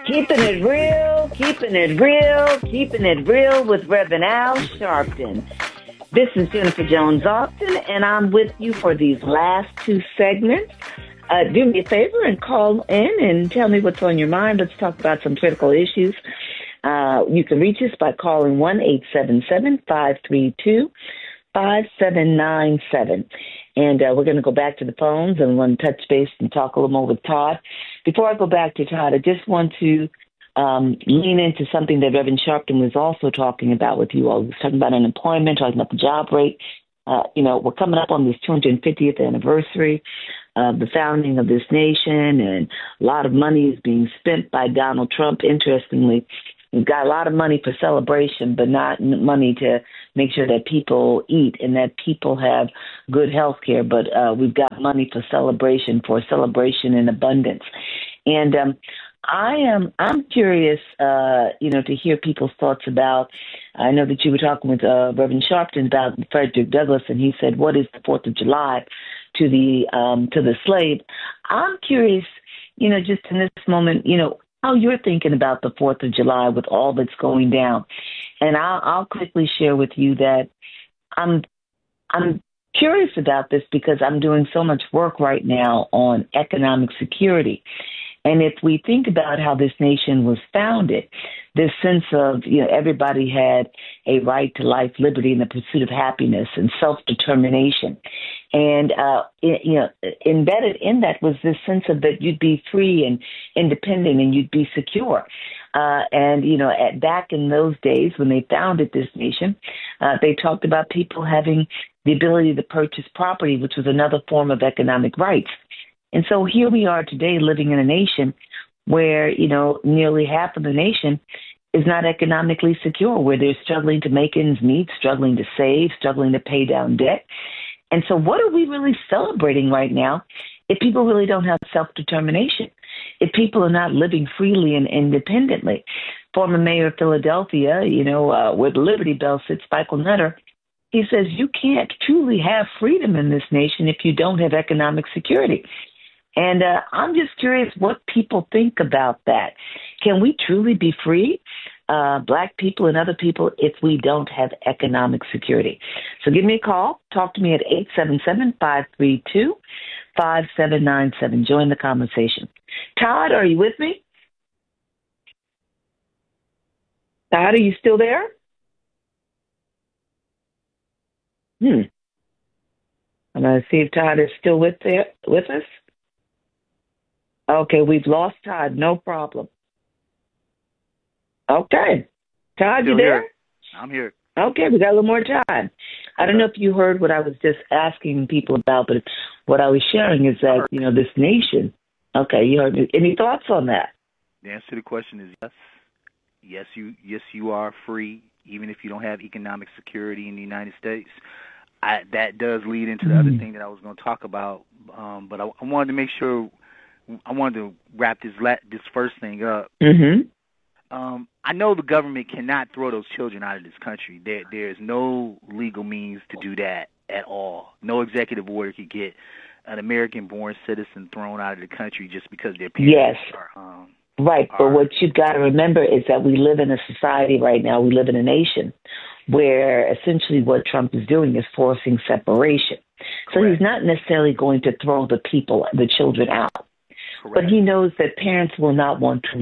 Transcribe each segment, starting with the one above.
Keeping it real with Reverend Al Sharpton. This is Jennifer Jones Austin, and I'm with you for these last two segments. Do me a favor and call in and tell me what's on your mind. Let's talk about some critical issues. You can reach us by calling 1-877-532-5797. And we're going to go back to the phones and we're going to touch base and talk a little more with Todd. Before I go back to Todd, I just want to lean into something that Reverend Sharpton was also talking about with you all. He was talking about unemployment, talking about the job rate. We're coming up on this 250th anniversary of the founding of this nation, and a lot of money is being spent by Donald Trump. Interestingly, we've got a lot of money for celebration, but not money to make sure that people eat and that people have good health care. But we've got money for celebration in abundance. And I'm curious, to hear people's thoughts about. I know that you were talking with Reverend Sharpton about Frederick Douglass, and he said, "What is the 4th of July to the slave?" I'm curious, just in this moment, how you're thinking about the 4th of July with all that's going down. And I'll quickly share with you that I'm curious about this because I'm doing so much work right now on economic security. And if we think about how this nation was founded, this sense of, everybody had a right to life, liberty, and the pursuit of happiness and self-determination. And, embedded in that was this sense of that you'd be free and independent and you'd be secure. Back in those days when they founded this nation, they talked about people having the ability to purchase property, which was another form of economic rights. And so here we are today living in a nation where, nearly half of the nation is not economically secure, where they're struggling to make ends meet, struggling to save, struggling to pay down debt. And so what are we really celebrating right now if people really don't have self-determination, if people are not living freely and independently? Former mayor of Philadelphia, where the Liberty Bell sits, Michael Nutter, he says you can't truly have freedom in this nation if you don't have economic security. And I'm just curious what people think about that. Can we truly be free, Black people and other people, if we don't have economic security? So give me a call. Talk to me at 877-532-5797. Join the conversation. Todd, are you with me? Todd, are you still there? I'm going to see if Todd is still with us. Okay, we've lost Todd. No problem. Okay. Todd, you there? Here. I'm here. Okay, we got a little more time. I don't know if you heard what I was just asking people about, but what I was sharing is that, this nation. Okay, you heard me. Any thoughts on that? The answer to the question is yes. Yes, you are free, even if you don't have economic security in the United States. That does lead into the other thing that I was going to talk about, but I wanted to make sure. I wanted to wrap this first thing up. I know the government cannot throw those children out of this country. There's no legal means to do that at all. No executive order could get an American-born citizen thrown out of the country just because their parents are... Right, but what you've got to remember is that we live in a society right now, we live in a nation where essentially what Trump is doing is forcing separation. So he's not necessarily going to throw the children out. Correct. But he knows that parents will not want to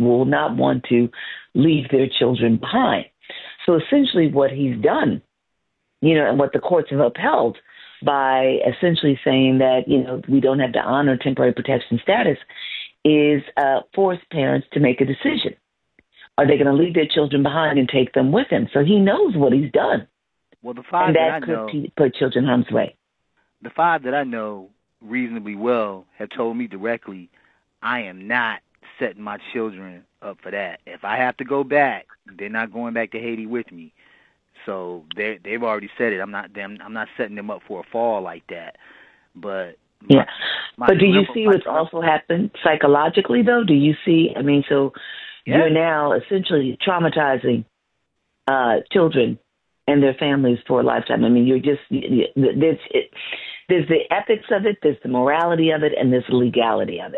leave their children behind. So essentially what he's done, and what the courts have upheld by essentially saying that, we don't have to honor temporary protection status is force parents to make a decision. Are they going to leave their children behind and take them with him? So he knows what he's done. Well, the five and that I could know, put children in harm's way. The five that I know reasonably well have told me directly, I am not setting my children up for that. If I have to go back, they're not going back to Haiti with me. So they've already said it. I'm not setting them up for a fall like that. But but do you see what's also happened psychologically though? Do you see? You're now essentially traumatizing children and their families for a lifetime. You're just there's the ethics of it, there's the morality of it, and there's the legality of it.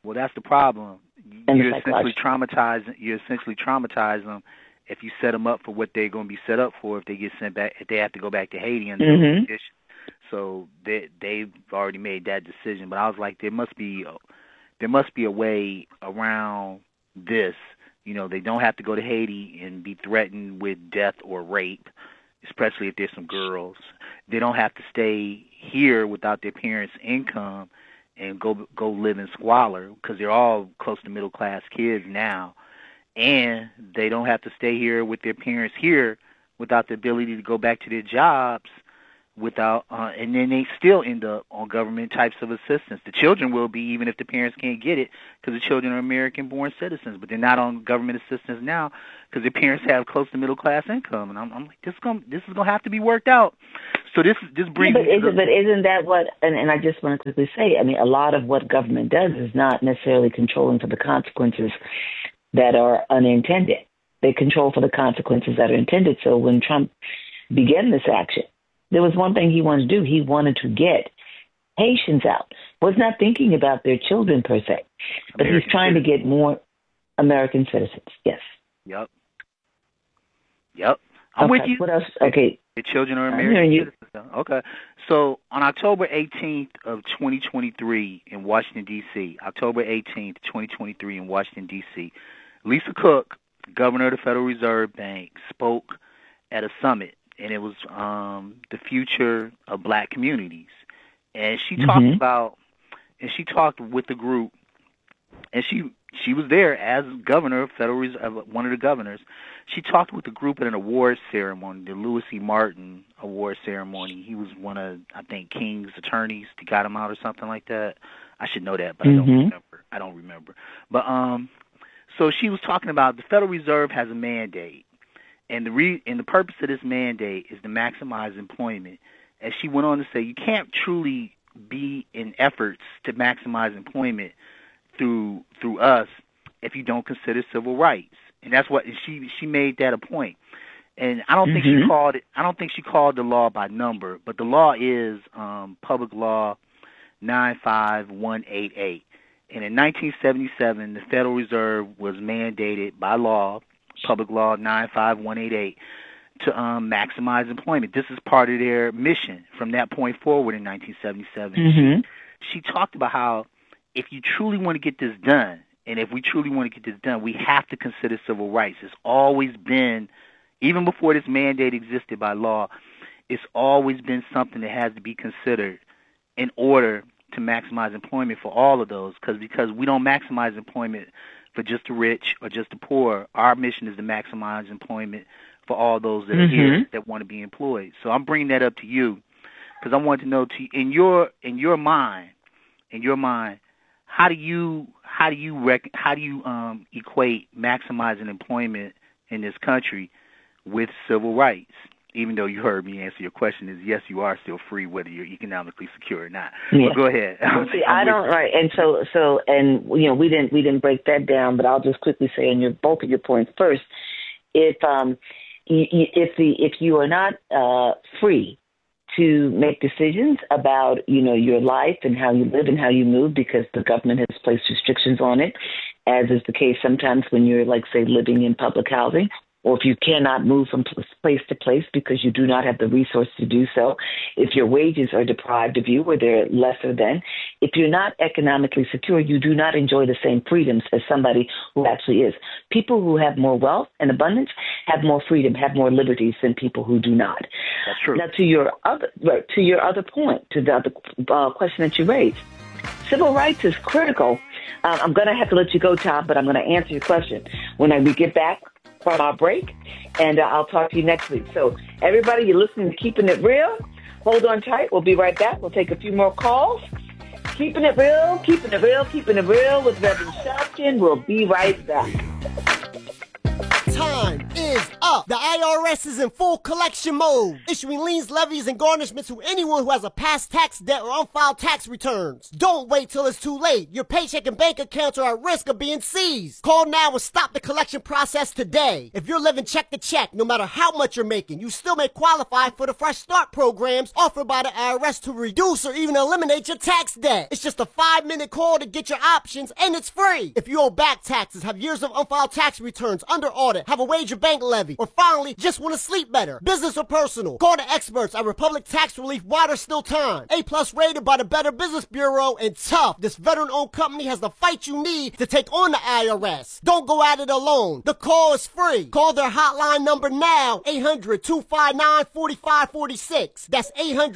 Well, that's the problem. And You're essentially traumatizing them if you set them up for what they're going to be set up for if they get sent back, if they have to go back to Haiti under those conditions. So they've already made that decision. But I was like, there must be a way around this. You know, they don't have to go to Haiti and be threatened with death or rape, especially if there's some girls. They don't have to stay here without their parents' income and go live in squalor, because they're all close to middle class kids now. And they don't have to stay here with their parents here without the ability to go back to their jobs without, and then they still end up on government types of assistance. The children will be, even if the parents can't get it, because the children are American-born citizens, but they're not on government assistance now because their parents have close to middle-class income. And I'm like, this is gonna have to be worked out. So this brings. But isn't that what? And I just want to quickly say, I mean, a lot of what government does is not necessarily controlling for the consequences that are unintended. They control for the consequences that are intended. So when Trump began this action, there was one thing he wanted to do. He wanted to get Haitians out. Was not thinking about their children per se, but he's trying to get more American citizens. Yes. Yep. I'm with you. What else? Okay. The children are American citizens. Okay. So on October 18th of 2023 in Washington, D.C., October 18th, 2023 in Washington, D.C., Lisa Cook, governor of the Federal Reserve Bank, spoke at a summit, and it was the future of black communities. And she talked about, and she talked with the group, and she was there as governor of Federal Reserve, one of the governors. She talked with the group at an awards ceremony, the Louis C. Martin Award ceremony. He was one of, I think, King's attorneys that got him out or something like that. I should know that, but I don't remember. But so she was talking about the Federal Reserve has a mandate, and the purpose of this mandate is to maximize employment. And she went on to say, you can't truly be in efforts to maximize employment through us if you don't consider civil rights. And that's what she made that a point. And I don't think she called it. I don't think she called the law by number, but the law is Public Law 95188. And in 1977, the Federal Reserve was mandated by law, Public Law 95188, to maximize employment. This is part of their mission from that point forward in 1977. She talked about how if you truly want to get this done, and if we truly want to get this done, we have to consider civil rights. It's always been, even before this mandate existed by law, it's always been something that has to be considered in order to maximize employment for all of those, because we don't maximize employment for just the rich or just the poor. Our mission is to maximize employment for all those that are here that want to be employed. So I'm bringing that up to you because I want to know, in your mind, how do you equate maximizing employment in this country with civil rights? Even though you heard me answer your question is yes, you are still free whether you're economically secure or not. Yeah. Well, go ahead. See, I don't right, and so you know we didn't break that down, but I'll just quickly say in both of your points. First, if you are not free to make decisions about your life and how you live and how you move because the government has placed restrictions on it, as is the case sometimes when you're like say living in public housing. Or if you cannot move from place to place because you do not have the resource to do so, if your wages are deprived of you or they're lesser than, if you're not economically secure, you do not enjoy the same freedoms as somebody who actually is. People who have more wealth and abundance have more freedom, have more liberties than people who do not. That's true. Now, to your other point, to the other question that you raised, civil rights is critical. I'm going to have to let you go, Todd, but I'm going to answer your question when we get back from our break, and I'll talk to you next week. So everybody, you're listening to Keeping It Real. Hold on tight. We'll be right back. We'll take a few more calls. Keeping It Real, Keeping It Real, Keeping It Real with Reverend Sharpton. We'll be right back. Time is is up. The IRS is in full collection mode, issuing liens, levies, and garnishments to anyone who has a past tax debt or unfiled tax returns. Don't wait till it's too late. Your paycheck and bank accounts are at risk of being seized. Call now and stop the collection process today. If you're living check to check, no matter how much you're making, you still may qualify for the Fresh Start programs offered by the IRS to reduce or even eliminate your tax debt. It's just a 5-minute call to get your options, and it's free. If you owe back taxes, have years of unfiled tax returns, under audit, have a wage or bank levy, or finally just want to sleep better, business or personal, call the experts at Republic Tax Relief while there's still time. A+ rated by the Better Business Bureau, and tough. This veteran-owned company has the fight you need to take on the IRS. Don't go at it alone. The call is free. Call their hotline number now, 800-259-4546. That's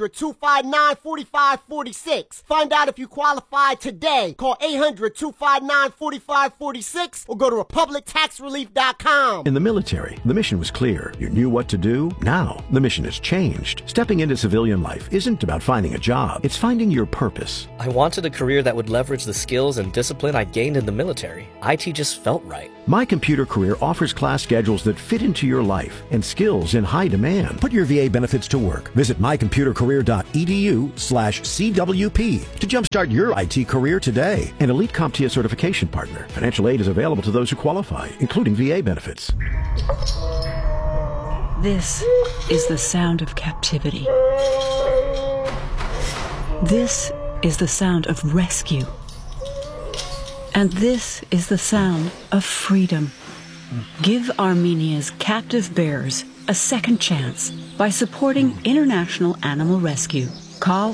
800-259-4546. Find out if you qualify today. Call 800-259-4546 or go to republictaxrelief.com. In the military, the mission was clear. You knew what to do. Now, the mission has changed. Stepping into civilian life isn't about finding a job. It's finding your purpose. I wanted a career that would leverage the skills and discipline I gained in the military. IT just felt right. My Computer Career offers class schedules that fit into your life and skills in high demand. Put your VA benefits to work. Visit mycomputercareer.edu/CWP to jumpstart your IT career today. An elite CompTIA certification partner. Financial aid is available to those who qualify, including VA benefits. This is the sound of captivity. This is the sound of rescue. And this is the sound of freedom. Give Armenia's captive bears a second chance by supporting International Animal Rescue. Call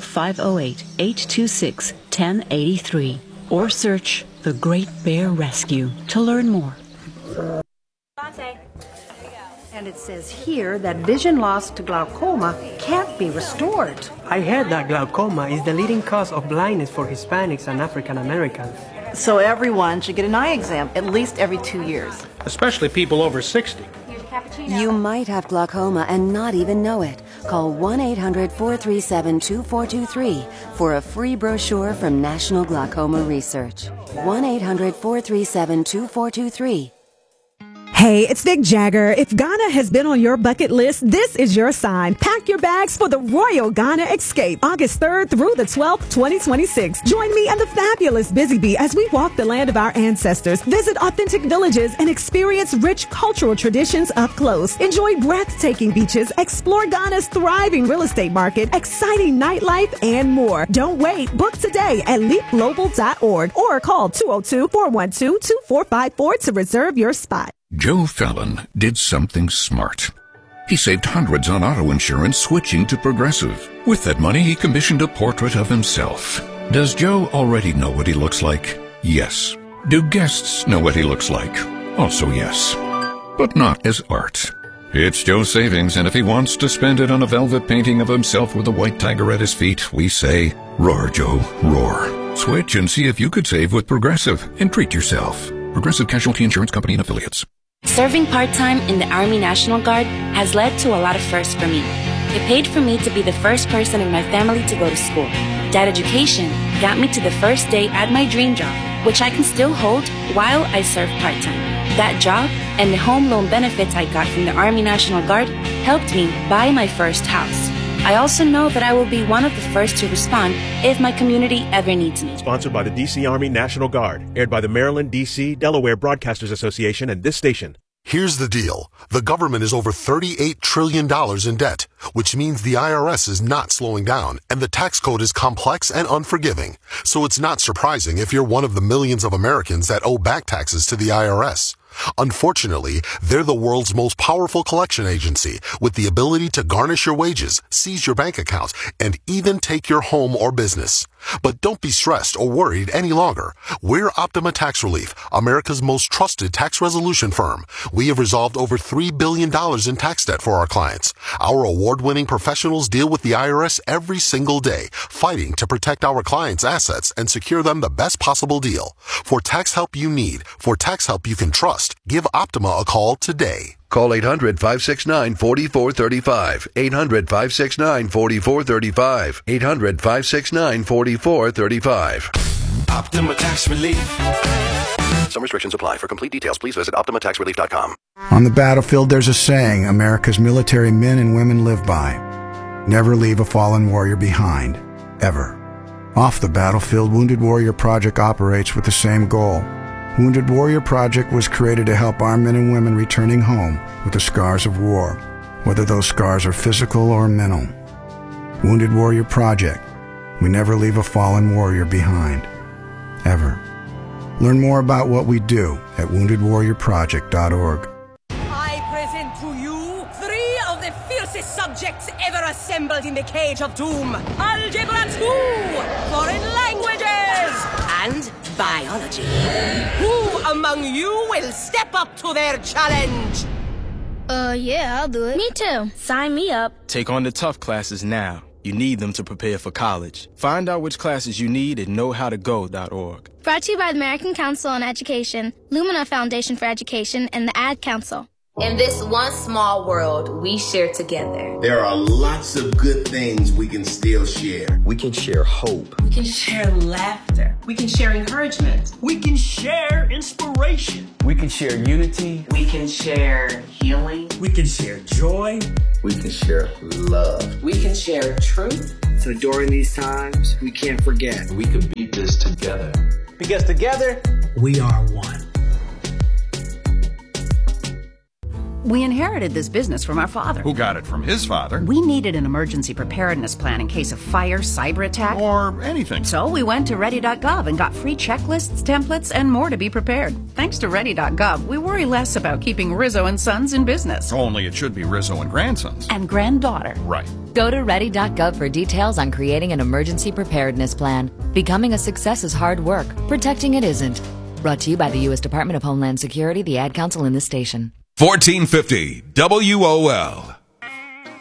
508-826-1083 or search The Great Bear Rescue to learn more. And it says here that vision loss to glaucoma can't be restored. I heard that glaucoma is the leading cause of blindness for Hispanics and African Americans. So everyone should get an eye exam at least every 2 years. Especially people over 60. You might have glaucoma and not even know it. Call 1-800-437-2423 for a free brochure from National Glaucoma Research. 1-800-437-2423. Hey, it's Mick Jagger. If Ghana has been on your bucket list, this is your sign. Pack your bags for the Royal Ghana Escape, August 3rd through the 12th, 2026. Join me and the fabulous Busy Bee as we walk the land of our ancestors, visit authentic villages, and experience rich cultural traditions up close. Enjoy breathtaking beaches, explore Ghana's thriving real estate market, exciting nightlife, and more. Don't wait. Book today at leapglobal.org or call 202-412-2454 to reserve your spot. Joe Fallon did something smart. He saved hundreds on auto insurance switching to Progressive. With that money, he commissioned a portrait of himself. Does Joe already know what he looks like? Yes. Do guests know what he looks like? Also yes. But not as art. It's Joe's savings, and if he wants to spend it on a velvet painting of himself with a white tiger at his feet, we say, roar, Joe, roar. Switch and see if you could save with Progressive and treat yourself. Progressive Casualty Insurance Company and Affiliates. Serving part-time in the Army National Guard has led to a lot of firsts for me. It paid for me to be the first person in my family to go to school. That education got me to the first day at my dream job, which I can still hold while I serve part-time. That job and the home loan benefits I got from the Army National Guard helped me buy my first house. I also know that I will be one of the first to respond if my community ever needs me. Sponsored by the D.C. Army National Guard, aired by the Maryland, D.C., Delaware Broadcasters Association and this station. Here's the deal. The government is over $38 trillion in debt, which means the IRS is not slowing down, and the tax code is complex and unforgiving. So it's not surprising if you're one of the millions of Americans that owe back taxes to the IRS. Unfortunately, they're the world's most powerful collection agency with the ability to garnish your wages, seize your bank accounts, and even take your home or business. But don't be stressed or worried any longer. We're Optima Tax Relief, America's most trusted tax resolution firm. We have resolved over $3 billion in tax debt for our clients. Our award-winning professionals deal with the IRS every single day, fighting to protect our clients' assets and secure them the best possible deal. For tax help you need, for tax help you can trust, give Optima a call today. Call 800-569-4435. 800-569-4435. 800-569-4435. Optima Tax Relief. Some restrictions apply. For complete details, please visit OptimaTaxRelief.com. On the battlefield, there's a saying America's military men and women live by. Never leave a fallen warrior behind. Ever. Off the battlefield, Wounded Warrior Project operates with the same goal. Wounded Warrior Project was created to help our men and women returning home with the scars of war, whether those scars are physical or mental. Wounded Warrior Project. We never leave a fallen warrior behind. Ever. Learn more about what we do at woundedwarriorproject.org. I present to you 3 of the fiercest subjects ever assembled in the Cage of Doom. Algebra 2, foreign languages, and biology. Who among you will step up to their challenge? Yeah, I'll do it. Me too. Sign me up. Take on the tough classes now. You need them to prepare for college. Find out which classes you need at knowhowtogo.org. Brought to you by the American Council on Education, Lumina Foundation for Education, and the Ad Council. In this one small world, we share together. There are lots of good things we can still share. We can share hope. We can share laughter. We can share encouragement. We can share inspiration. We can share unity. We can share healing. We can share joy. We can share love. We can share truth. So during these times, we can't forget. We can beat this together. Because together, we are one. We inherited this business from our father. Who got it from his father. We needed an emergency preparedness plan in case of fire, cyber attack, or anything. So we went to Ready.gov and got free checklists, templates, and more to be prepared. Thanks to Ready.gov, we worry less about keeping Rizzo and Sons in business. Only it should be Rizzo and Grandsons. And granddaughter. Right. Go to Ready.gov for details on creating an emergency preparedness plan. Becoming a success is hard work. Protecting it isn't. Brought to you by the U.S. Department of Homeland Security, the Ad Council, and this station. 1450 WOL.